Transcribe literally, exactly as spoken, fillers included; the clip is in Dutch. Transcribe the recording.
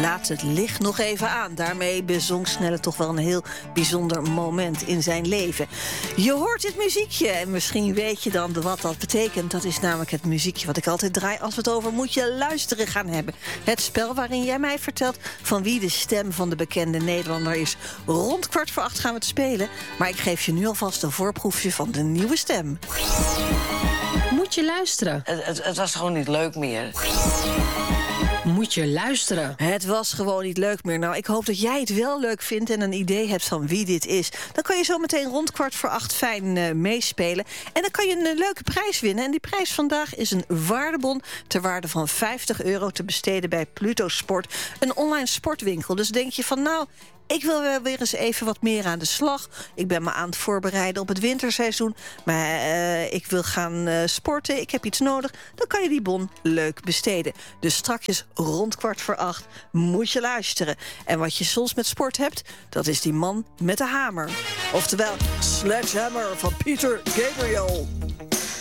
Laat het licht nog even aan. Daarmee bezong Snelle toch wel een heel bijzonder moment in zijn leven. Je hoort dit muziekje en misschien weet je dan wat dat betekent. Dat is namelijk het muziekje wat ik altijd draai als we het over Moet je luisteren gaan hebben. Het spel waarin jij mij vertelt van wie de stem van de bekende Nederlander is. Rond kwart voor acht gaan we het spelen. Maar ik geef je nu alvast een voorproefje van de nieuwe stem. Moet je luisteren. Het, het, het was gewoon niet leuk meer. Moet je luisteren. Het was gewoon niet leuk meer. Nou, ik hoop dat jij het wel leuk vindt en een idee hebt van wie dit is. Dan kan je zo meteen rond kwart voor acht fijn uh, meespelen. En dan kan je een uh, leuke prijs winnen. En die prijs vandaag is een waardebon ter waarde van vijftig euro te besteden bij Pluto Sport. Een online sportwinkel. Dus denk je van nou, ik wil wel weer eens even wat meer aan de slag. Ik ben me aan het voorbereiden op het winterseizoen. Maar uh, ik wil gaan uh, sporten. Ik heb iets nodig. Dan kan je die bon leuk besteden. Dus strakjes rond kwart voor acht moet je luisteren. En wat je soms met sport hebt, dat is die man met de hamer. Oftewel Sledgehammer van Peter Gabriel.